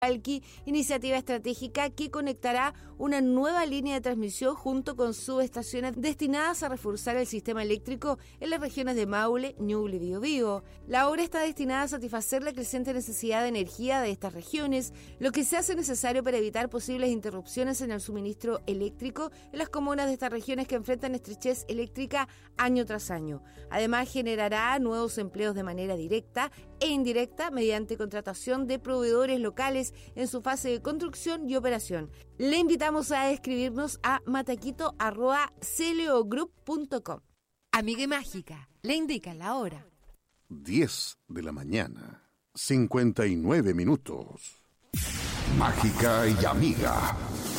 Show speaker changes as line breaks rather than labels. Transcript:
Alqui, iniciativa estratégica que conectará una nueva línea de transmisión junto con subestaciones destinadas a reforzar el sistema eléctrico en las regiones de Maule, Ñuble y Biobío. La obra está destinada a satisfacer la creciente necesidad de energía de estas regiones, lo que se hace necesario para evitar posibles interrupciones en el suministro eléctrico en las comunas de estas regiones que enfrentan estrechez eléctrica año tras año. Además, generará nuevos empleos de manera directa e indirecta mediante contratación de proveedores locales en su fase de construcción y operación. Le invitamos a escribirnos a mataquito@cleogroup.com. Amiga Mágica, le indica la hora.
10 de la mañana, 59 minutos. Mágica y Amiga.